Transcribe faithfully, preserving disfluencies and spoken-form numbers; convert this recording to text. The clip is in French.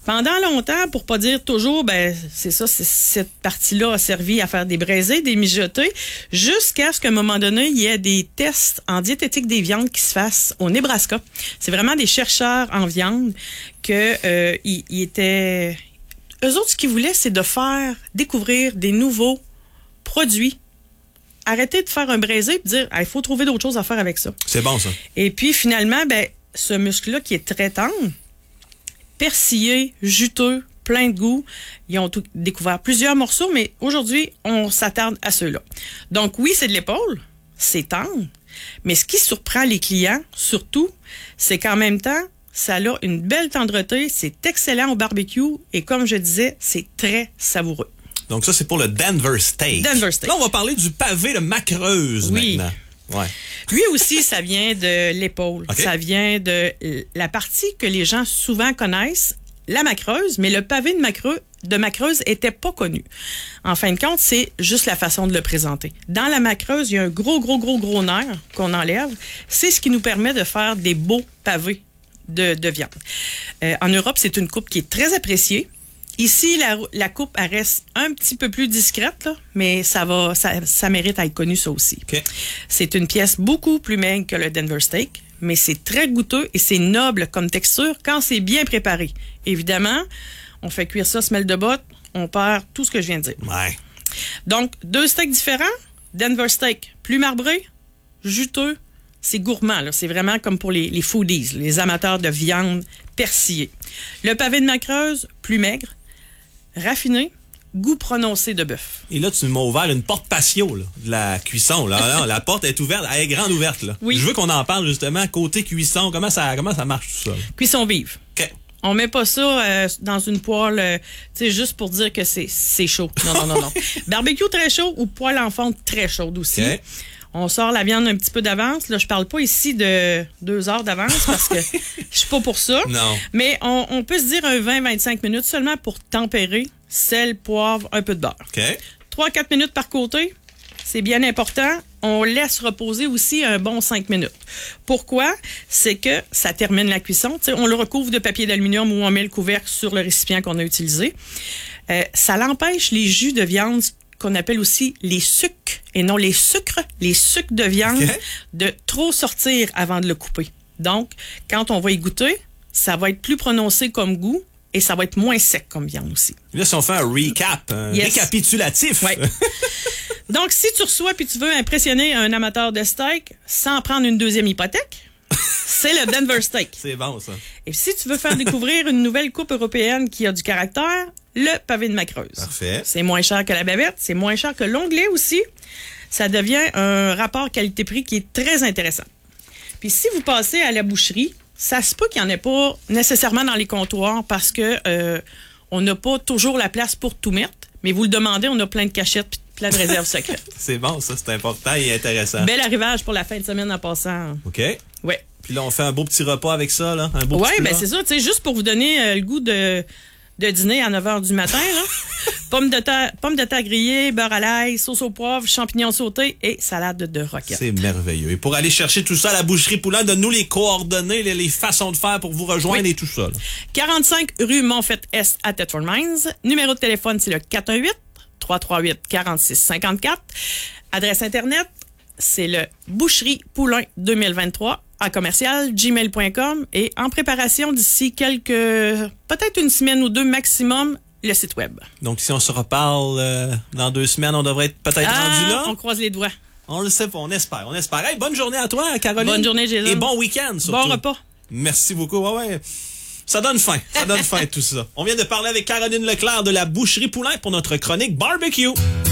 Pendant longtemps, pour pas dire toujours, ben c'est ça, c'est, cette partie-là a servi à faire des braisés, des mijotés, jusqu'à ce qu'à un moment donné, il y ait des tests en diététique des viandes qui se fassent au Nebraska. C'est vraiment des chercheurs en viande que euh, ils, ils étaient... Eux autres, ce qu'ils voulaient, c'est de faire découvrir des nouveaux produits. Arrêter de faire un braisé et dire, il ah, faut trouver d'autres choses à faire avec ça. C'est bon, ça. Et puis, finalement, ben ce muscle-là qui est très tendre, persillé, juteux, plein de goût. Ils ont tout découvert plusieurs morceaux, mais aujourd'hui, on s'attarde à ceux-là. Donc oui, c'est de l'épaule, c'est tendre, mais ce qui surprend les clients, surtout, c'est qu'en même temps, ça a une belle tendreté, c'est excellent au barbecue et comme je disais, c'est très savoureux. Donc ça, c'est pour le Denver Steak. Denver Steak. Là, on va parler du pavé de Macreuse oui. maintenant. Ouais. Lui aussi, ça vient de l'épaule. Okay. Ça vient de la partie que les gens souvent connaissent, la Macreuse, mais le pavé de Macreuse, de Macreuse était pas connu. En fin de compte, c'est juste la façon de le présenter. Dans la Macreuse, il y a un gros, gros, gros, gros nerf qu'on enlève. C'est ce qui nous permet de faire des beaux pavés de, de viande. Euh, en Europe, c'est une coupe qui est très appréciée. Ici, la, la coupe, elle reste un petit peu plus discrète, là, mais ça va, ça, ça mérite à être connu, ça aussi. Okay. C'est une pièce beaucoup plus maigre que le Denver Steak, mais c'est très goûteux et c'est noble comme texture quand c'est bien préparé. Évidemment, on fait cuire ça, semelle de botte, on perd tout ce que je viens de dire. Ouais. Donc, deux steaks différents. Denver Steak, plus marbré, juteux, c'est gourmand, là. C'est vraiment comme pour les, les foodies, les amateurs de viande persillée. Le pavé de Macreuse, plus maigre, raffiné, goût prononcé de bœuf. Et là, tu m'as ouvert une porte patio là, de la cuisson. Là. Là, la porte est ouverte, elle est grande ouverte. Là. Oui. Je veux qu'on en parle justement côté cuisson. Comment ça, comment ça marche tout ça? Cuisson vive. OK. On met pas ça euh, dans une poêle, euh, tu sais, juste pour dire que c'est, c'est chaud. Non, non, non, non. Barbecue très chaud ou poêle en fonte très chaude aussi. Okay. On sort la viande un petit peu d'avance. Là, je parle pas ici de deux heures d'avance parce que je suis pas pour ça. Non. Mais on, on peut se dire un vingt à vingt-cinq minutes seulement pour tempérer sel, poivre, un peu de beurre. OK. trois à quatre minutes par côté, c'est bien important. On laisse reposer aussi un bon cinq minutes. Pourquoi? C'est que ça termine la cuisson. T'sais, on le recouvre de papier d'aluminium ou on met le couvercle sur le récipient qu'on a utilisé. Euh, ça l'empêche les jus de viande qu'on appelle aussi les sucs, et non les sucres, les sucs de viande, okay. de trop sortir avant de le couper. Donc, quand on va y goûter, ça va être plus prononcé comme goût et ça va être moins sec comme viande aussi. Là, si on fait un recap, un yes. récapitulatif. Ouais. Donc, si tu reçois puis tu veux impressionner un amateur de steak sans prendre une deuxième hypothèque, c'est le Denver Steak. C'est bon, ça. Et si tu veux faire découvrir une nouvelle coupe européenne qui a du caractère, le pavé de Macreuse. Parfait. C'est moins cher que la bavette, c'est moins cher que l'onglet aussi. Ça devient un rapport qualité-prix qui est très intéressant. Puis si vous passez à la boucherie, ça se peut qu'il n'y en ait pas nécessairement dans les comptoirs parce que euh, on n'a pas toujours la place pour tout mettre. Mais vous le demandez, on a plein de cachettes puis plein de réserves secrètes. C'est bon, ça, c'est important et intéressant. Bel arrivage pour la fin de semaine en passant. OK. Ouais. Puis là, on fait un beau petit repas avec ça, là. Un beau ouais, petit ben c'est ça, tu sais, juste pour vous donner euh, le goût de, de dîner à neuf heures du matin, là. Pommes de terre, pommes de terre grillées, beurre à l'ail, sauce au poivre, champignons sautés et salade de roquette. C'est merveilleux. Et pour aller chercher tout ça à la boucherie Poulain, donne-nous les coordonnées, les, les façons de faire pour vous rejoindre oui. et tout ça. Là. quarante-cinq rue Montfait-Est à Thetford Mines. Numéro de téléphone, c'est le quatre un huit, trois trois huit, quatre six cinq quatre. Adresse Internet, c'est le boucherie poulain deux mille vingt-trois à commercial gmail point com et en préparation d'ici quelques, peut-être une semaine ou deux maximum, le site web. Donc, si on se reparle euh, dans deux semaines, on devrait être peut-être ah, rendu là? On croise les doigts. On le sait pas, on espère, on espère. Hey, bonne journée à toi, Caroline. Bonne journée, Jésus. Et bon week-end, surtout. Bon repas. Merci beaucoup. Ouais, ouais. Ça donne faim. Ça donne faim, tout ça. On vient de parler avec Caroline Leclerc de la Boucherie Poulain pour notre chronique Barbecue.